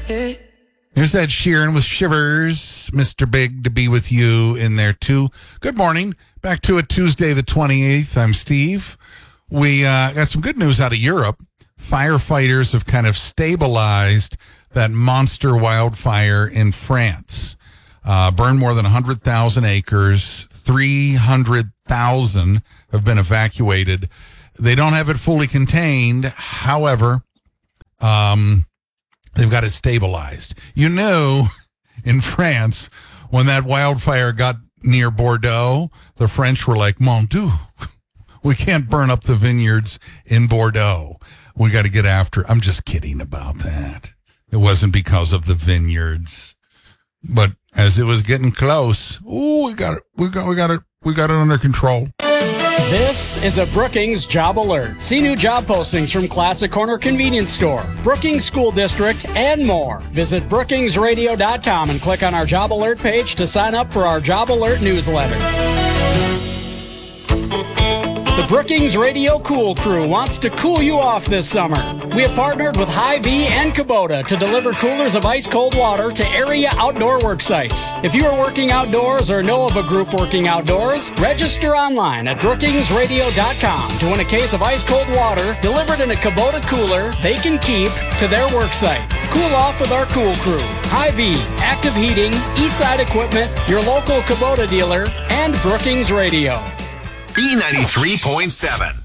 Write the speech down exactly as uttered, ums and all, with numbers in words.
Here's Ed Sheeran with Shivers. Mister Big to be with you in there too. Good morning. Back to it Tuesday the twenty-eighth. I'm Steve. We uh, got some good news out of Europe. Firefighters have kind of stabilized that monster wildfire in France. Uh, burned more than one hundred thousand acres. three hundred thousand have been evacuated. They don't have it fully contained. However, um, they've got it stabilized. You know, in France, when that wildfire got near Bordeaux, the French were like, Mon Dieu, we can't burn up the vineyards in Bordeaux. We got to get after. I'm just kidding about that. It wasn't because of the vineyards, but as it was getting close, ooh, we got it. We got. We got it. We got it under control. This is a Brookings Job Alert. See new job postings from Classic Corner Convenience Store, Brookings School District, and more. Visit brookings radio dot com and click on our Job Alert page to sign up for our Job Alert newsletter. The Brookings Radio Cool Crew wants to cool you off this summer. We have partnered with Hy-Vee and Kubota to deliver coolers of ice-cold water to area outdoor work sites. If you are working outdoors or know of a group working outdoors, register online at brookings radio dot com to win a case of ice-cold water delivered in a Kubota cooler they can keep to their work site. Cool off with our Cool Crew. Hy-Vee, Active Heating, Eastside Equipment, your local Kubota dealer, and Brookings Radio. B ninety-three point seven.